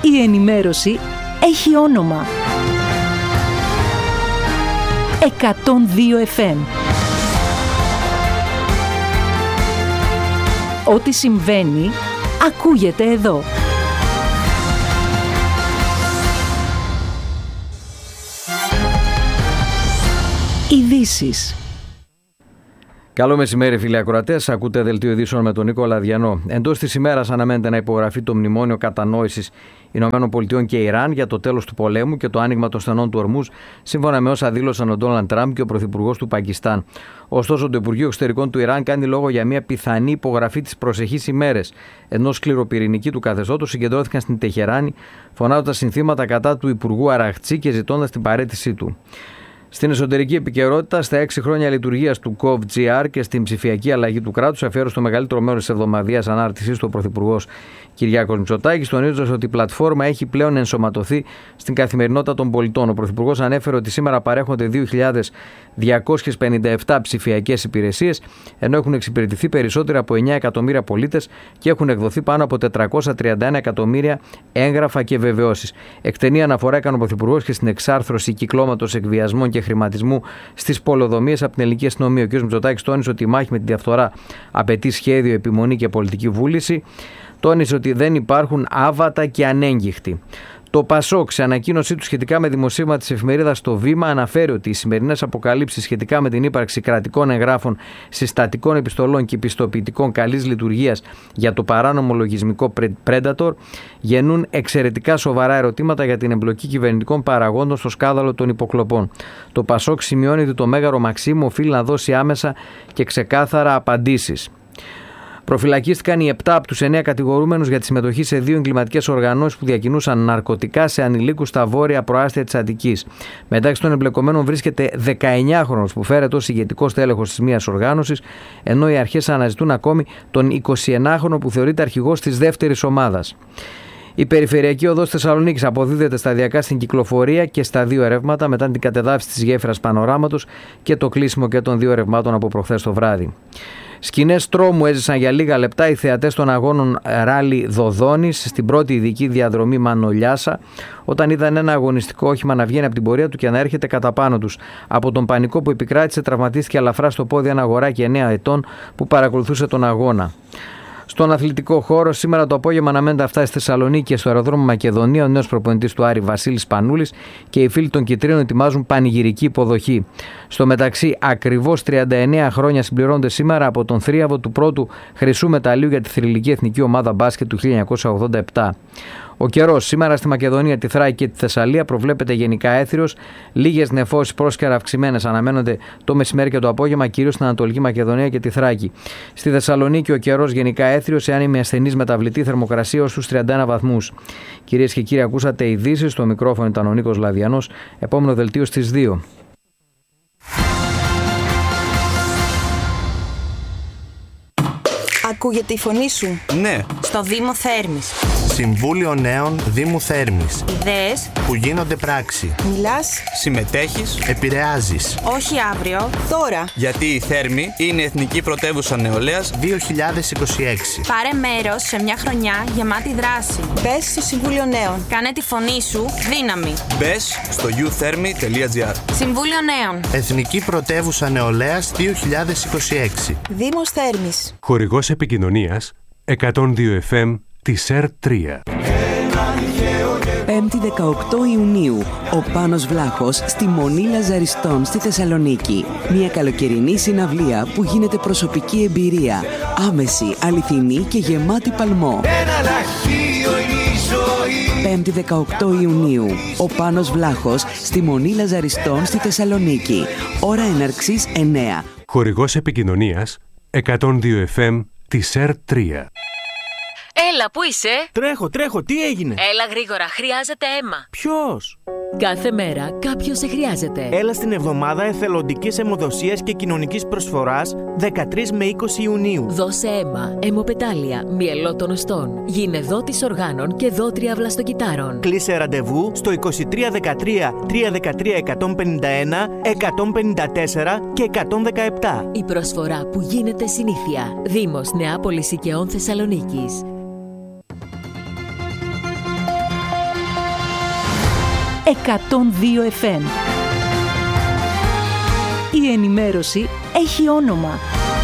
Η ενημέρωση έχει όνομα. 102 FM. Ό,τι συμβαίνει, ακούγεται εδώ. Ειδήσεις. Καλό μεσημέρι, φίλοι ακροατές. Ακούτε δελτίο ειδήσεων με τον Νίκο Λαδιανό. Εντός της ημέρας αναμένεται να υπογραφεί το μνημόνιο κατανόησης ΗΠΑ και Ιράν για το τέλος του πολέμου και το άνοιγμα των στενών του Ορμούζ, σύμφωνα με όσα δήλωσαν ο Ντόναλντ Τραμπ και ο Πρωθυπουργός του Πακιστάν. Ωστόσο, το Υπουργείο Εξωτερικών του Ιράν κάνει λόγο για μια πιθανή υπογραφή τις προσεχείς ημέρες, ενώ σκληροπυρηνικοί του καθεστώτος συγκεντρώθηκαν στην Τεχεράνη, φωνάζοντας συνθήματα κατά του Υπουργού Αραχτσί και ζητώντας την παραίτησή του. Στην εσωτερική επικαιρότητα, στα 6 χρόνια λειτουργίας του COVGR και στην ψηφιακή αλλαγή του κράτους, αφιέρωσε το μεγαλύτερο μέρος της εβδομαδιαίας ανάρτησής του ο Πρωθυπουργός Κυριάκος Μητσοτάκης, τονίζοντας ότι η πλατφόρμα έχει πλέον ενσωματωθεί στην καθημερινότητα των πολιτών. Ο Πρωθυπουργός ανέφερε ότι σήμερα παρέχονται 2.257 ψηφιακές υπηρεσίες, ενώ έχουν εξυπηρετηθεί περισσότερα από 9 εκατομμύρια πολίτες και έχουν εκδοθεί πάνω από 431 εκατομμύρια έγγραφα και βεβαιώσεις. Εκτενή αναφορά έκανε ο Πρωθυπουργός και στην εξάρθρωση κυκλώματος εκβιασμών και χρηματισμού στις πολεοδομίες από την ελληνική αστυνομία. Ο κ. Μητσοτάκης τόνισε ότι η μάχη με τη διαφθορά απαιτεί σχέδιο, επιμονή και πολιτική βούληση. Τόνισε ότι δεν υπάρχουν άβατα και ανέγγιχτοι. Το ΠΑΣΟΚ, σε ανακοίνωσή του σχετικά με δημοσίευμα της εφημερίδας Το Βήμα, αναφέρει ότι οι σημερινές αποκαλύψεις σχετικά με την ύπαρξη κρατικών εγγράφων, συστατικών επιστολών και πιστοποιητικών καλής λειτουργίας για το παράνομο λογισμικό Predator γεννούν εξαιρετικά σοβαρά ερωτήματα για την εμπλοκή κυβερνητικών παραγόντων στο σκάνδαλο των υποκλοπών. Το ΠΑΣΟΚ σημειώνει ότι το Μέγαρο Μαξίμου οφείλει να δώσει άμεσα και ξεκάθαρα απαντήσεις. Προφυλακίστηκαν οι 7 από τους 9 κατηγορούμενους για τη συμμετοχή σε 2 εγκληματικές οργανώσεις που διακινούσαν ναρκωτικά σε ανηλίκους στα βόρεια προάστια της Αττικής. Μεταξύ των εμπλεκομένων βρίσκεται 19χρονος που φέρεται ως ηγετικός τέλεχος της μίας οργάνωσης, ενώ οι αρχές αναζητούν ακόμη τον 21χρονο που θεωρείται αρχηγός της δεύτερης ομάδας. Η περιφερειακή οδός Θεσσαλονίκης αποδίδεται σταδιακά στην κυκλοφορία και στα 2 ρεύματα μετά την κατεδάφιση της γέφυρας Πανοράματος και το κλείσιμο και των 2 ρευμάτων από προχθές το βράδυ. Σκηνές τρόμου έζησαν για λίγα λεπτά οι θεατές των αγώνων ράλι Δοδόνης στην πρώτη ειδική διαδρομή Μανολιάσα, όταν είδαν ένα αγωνιστικό όχημα να βγαίνει από την πορεία του και να έρχεται κατά πάνω τους. Από τον πανικό που επικράτησε, τραυματίστηκε ελαφρά στο πόδι ένα αγοράκι 9 ετών που παρακολουθούσε τον αγώνα. Στον αθλητικό χώρο, σήμερα το απόγευμα αναμένεται να φτάσει στη Θεσσαλονίκη και στο αεροδρόμιο Μακεδονία ο νέος προπονητής του Άρη Βασίλης Πανούλης και οι φίλοι των Κιτρίνων ετοιμάζουν πανηγυρική υποδοχή. Στο μεταξύ, ακριβώς 39 χρόνια συμπληρώνονται σήμερα από τον θρίαβο του πρώτου χρυσού μεταλλίου για τη θρυλική εθνική ομάδα μπάσκετ του 1987. Ο καιρός σήμερα στη Μακεδονία, τη Θράκη και τη Θεσσαλία προβλέπεται γενικά έθριος. Λίγες νεφώσεις πρόσκαιρα αυξημένες αναμένονται το μεσημέρι και το απόγευμα, κυρίως στην Ανατολική Μακεδονία και τη Θράκη. Στη Θεσσαλονίκη ο καιρός γενικά έθριος, εάν με ασθενής μεταβλητή θερμοκρασία ως τους 31 βαθμούς. Κυρίες και κύριοι, ακούσατε ειδήσεις. Στο μικρόφωνο ήταν ο Νίκος Λαδιανός. Επόμενο δελτίο στις 2. Ακούγεται η φωνή σου? Ναι. Στο Δήμο Θέρμης. Συμβούλιο Νέων Δήμου Θέρμης. Ιδέες που γίνονται πράξη. Μιλάς, συμμετέχεις, επηρεάζεις. όχι αύριο, τώρα. Γιατί η Θέρμη είναι Εθνική Πρωτεύουσα Νεολαίας 2026. Πάρε μέρος σε μια χρονιά γεμάτη δράση. Μπες στο Συμβούλιο Νέων. Κάνε τη φωνή σου δύναμη. Μπες στο youthermy.gr. Συμβούλιο Νέων. Εθνική Πρωτεύουσα Νεολαίας 2026. Δήμος Θέρμης. Χορηγός επικοινωνίας 102 FM της ΕΡΤ3. 5η 18 Ιουνίου, ο Πάνος Βλάχος στη Μονή Λαζαριστών στη Θεσσαλονίκη. Μια καλοκαιρινή συναυλία που γίνεται προσωπική εμπειρία, άμεση, αληθινή και γεμάτη παλμό. 5η 18 Ιουνίου, ο Πάνος Βλάχος στη Μονή Λαζαριστών στη Θεσσαλονίκη. Ώρα έναρξης 9. Χορηγός επικοινωνίας 102 FM της ΕΡΤ3. Έλα, πού είσαι? Τρέχω, τι έγινε? Έλα γρήγορα, χρειάζεται αίμα. Ποιος? Κάθε μέρα κάποιος σε χρειάζεται. Έλα στην εβδομάδα εθελοντικής αιμοδοσίας και κοινωνικής προσφοράς 13 με 20 Ιουνίου. Δώσε αίμα, αιμοπετάλια, μυελό των οστών. Γίνε δότης οργάνων και δότρια βλαστοκυτάρων. Κλείσε ραντεβού στο 2313 313 151, 154 και 117. Η προσφορά που γίνεται συνήθεια. Δήμος Νεάπολης Οικαιών Θεσσαλονίκης. 102 FM. Η ενημέρωση έχει όνομα.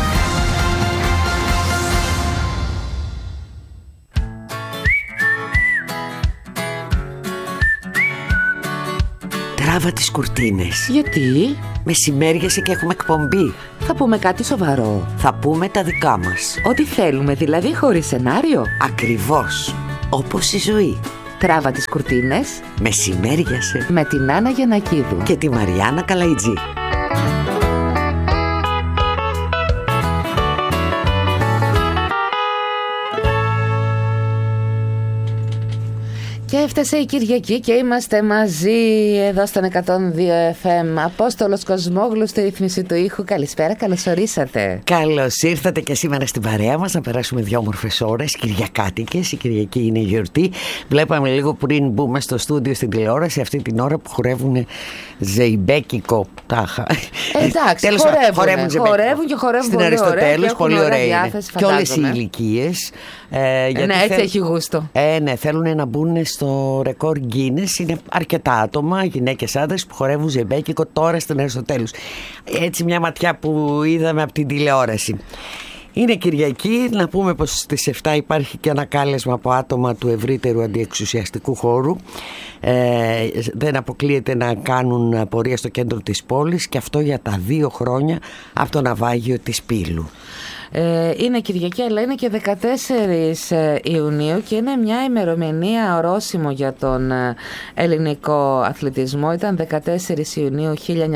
Τράβα τις κουρτίνες. Γιατί? Μεσημέριασε και έχουμε εκπομπή. Θα πούμε κάτι σοβαρό. Θα πούμε τα δικά μας. Ό,τι θέλουμε, δηλαδή χωρίς σενάριο. Ακριβώς. Όπως η ζωή. Τράβα τις κουρτίνες. Μεσημέριασε. Με την Άννα Γιαννακίδου και τη Μαριάννα Καλαϊτζή. Και έφτασε η Κυριακή και είμαστε μαζί εδώ στον 102 FM. Απόστολος Κοσμόγλου στη ρύθμιση του ήχου. Καλησπέρα, καλώς ορίσατε. Καλώς ήρθατε και σήμερα στην παρέα μας να περάσουμε 2 όμορφες ώρες κυριακάτικες. Η Κυριακή είναι η γιορτή. Βλέπαμε λίγο πριν μπούμε στο στούντιο στην τηλεόραση αυτή την ώρα που χορεύουν ζεϊμπέκικο τάχα. Εντάξει, χορεύουν και χορεύουν στην πολύ Αριστοτέλους, πολύ ωραία είναι. Και όλες οι ηλικίες. Ναι, έτσι έχει γούστο. Ναι, θέλουν να μπουν στο ρεκόρ Guinness. Είναι αρκετά άτομα, γυναίκες, άντρες, που χορεύουν ζεϊμπέκικο τώρα στην Αριστοτέλους. Έτσι μια ματιά που είδαμε από την τηλεόραση. Είναι Κυριακή, να πούμε πως στις 7 υπάρχει και ένα κάλεσμα από άτομα του ευρύτερου αντιεξουσιαστικού χώρου. Δεν αποκλείεται να κάνουν πορεία στο κέντρο της πόλης, και αυτό για τα 2 χρόνια από το ναυάγιο της Πύλου. Είναι Κυριακή, αλλά είναι και 14 Ιουνίου και είναι μια ημερομηνία ορόσημο για τον ελληνικό αθλητισμό. Ήταν 14 Ιουνίου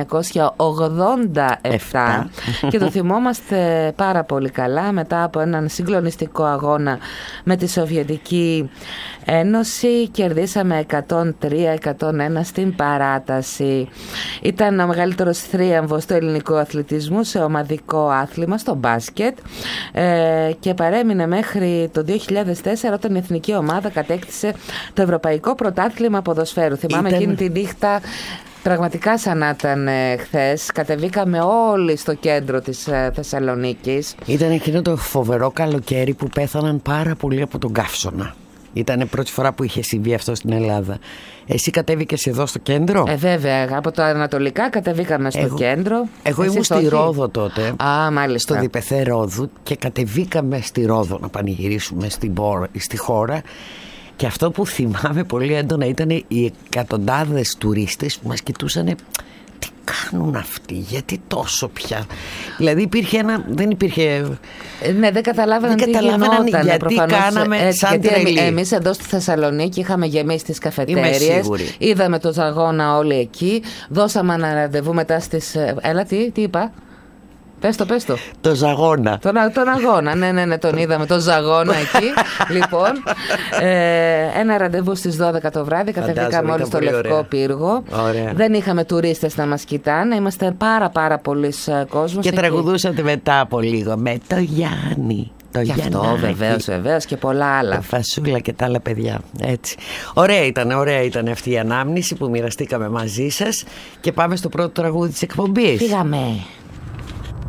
1987 και το θυμόμαστε πάρα πολύ καλά, μετά από έναν συγκλονιστικό αγώνα με τη Σοβιετική Ένωση. Κερδίσαμε 103-101 στην παράταση. Ήταν ο μεγαλύτερος θρίαμβος του ελληνικού αθλητισμού σε ομαδικό άθλημα, στο μπάσκετ, και παρέμεινε μέχρι το 2004, όταν η εθνική ομάδα κατέκτησε το Ευρωπαϊκό Πρωτάθλημα Ποδοσφαίρου. Θυμάμαι εκείνη τη νύχτα πραγματικά σαν να ήταν χθες. Κατεβήκαμε όλοι στο κέντρο της Θεσσαλονίκης. Ήταν εκείνο το φοβερό καλοκαίρι που πέθαναν πάρα πολλοί από τον καύσωνα. Ήταν πρώτη φορά που είχε συμβεί αυτό στην Ελλάδα. Εσύ κατέβηκες εδώ στο κέντρο? Βέβαια, από τα ανατολικά κατεβήκαμε στο κέντρο. Εγώ ήμουν στη Ρόδο τότε. Μάλιστα. Στο διπεθέ Ρόδου, και κατεβήκαμε στη Ρόδο να πανηγυρίσουμε στη χώρα. Και αυτό που θυμάμαι πολύ έντονα ήταν οι εκατοντάδες τουρίστες που μας κοιτούσαν. Τι κάνουν αυτοί, γιατί τόσο πια? Δηλαδή δεν υπήρχε. Ναι, δεν καταλάβαιναν τι γινόταν. Γιατί προφανώς, κάναμε σαν τρελή. Εμείς εδώ στη Θεσσαλονίκη είχαμε γεμίσει τις καφετέριες. Είδαμε το ζαγόνα όλοι εκεί. Δώσαμε ένα ραντεβού μετά στις. Έλα, τι είπα? Πες το. Το ζαγόνα. Τον αγώνα, ναι, τον είδαμε, το ζαγόνα εκεί. Λοιπόν, ένα ραντεβού στις 12 το βράδυ, κατεβήκαμε όλοι στο Λευκό Πύργο. Ωραία. Δεν είχαμε τουρίστες να μας κοιτάνε, είμαστε πάρα πολλής κόσμος. Και τραγουδούσατε μετά από λίγο με το Γιάννη. Και αυτό βεβαίως και πολλά άλλα. Το Φασούλα και τα άλλα παιδιά. Έτσι. Ωραία ήταν αυτή η ανάμνηση που μοιραστήκαμε μαζί σας. Και πάμε στο πρώτο τραγούδι της εκπομπής. Φύγαμε.